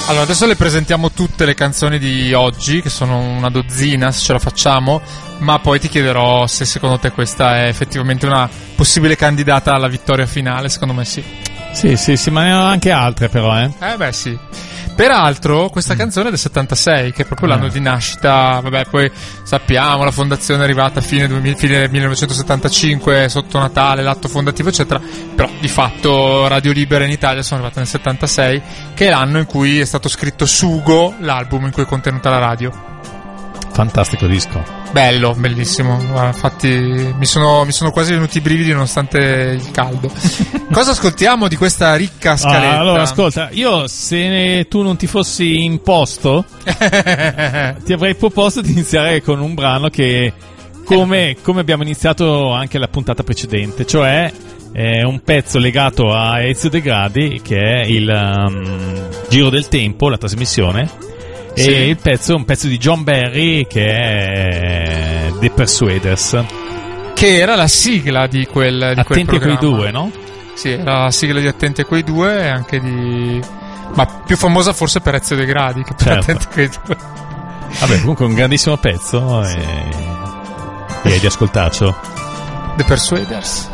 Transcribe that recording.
Allora, adesso le presentiamo tutte le canzoni di oggi, che sono una dozzina, se ce la facciamo, ma poi ti chiederò se secondo te questa è effettivamente una possibile candidata alla vittoria finale. Secondo me sì. Sì, ma ne ho anche altre però, Beh, sì. Peraltro, questa canzone è del 76, che è proprio l'anno di nascita. Vabbè, poi sappiamo, la fondazione è arrivata a fine 1975, sotto Natale, l'atto fondativo, eccetera. Però, di fatto, Radio Libera in Italia sono arrivate nel 76, che è l'anno in cui è stato scritto Sugo, l'album in cui è contenuta la radio. Fantastico disco. Bello, bellissimo. Guarda, infatti mi sono quasi venuti i brividi nonostante il caldo. Cosa ascoltiamo di questa ricca scaletta? Allora, ascolta, io se tu non ti fossi imposto ti avrei proposto di iniziare con un brano che come abbiamo iniziato anche la puntata precedente, cioè un pezzo legato a Ezio De Gradi, che è il Giro del Tempo, la trasmissione. Sì. E il pezzo è un pezzo di John Barry, che è The Persuaders, che era la sigla di quel Attenti a quei programma. due, no? Sì, era la sigla di Attenti a quei due e anche di... ma più famosa forse per Ezio De Gradi che per Attenti a quei due. Vabbè, comunque un grandissimo pezzo, e direi di ascoltarcelo. The Persuaders.